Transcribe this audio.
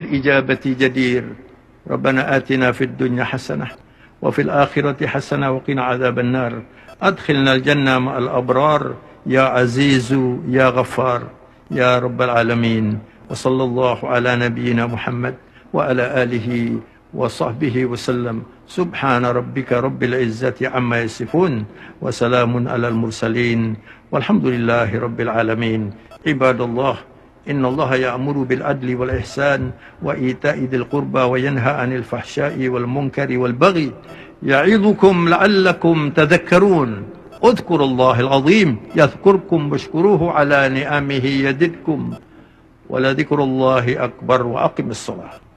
وبالإجابة جدير. ربنا آتنا في الدنيا حسنة وفي الآخرة حسنة وقنا عذاب النار. أدخلنا الجنة مع الأبرار يا عزيز يا غفار يا رب العالمين. وصلى الله على نبينا محمد وعلى آله وصحبه وسلم. سبحان ربك رب العزة عما يصفون وسلام على المرسلين والحمد لله رب العالمين. عباد الله، إن الله يأمر بالعدل والإحسان وإيتاء ذي القربى وينهى عن الفحشاء والمنكر والبغي يعظكم لعلكم تذكرون. اذكروا الله العظيم يذكركم واشكروه على نعمه يزدكم ولذكر الله أكبر. وأقم الصلاة.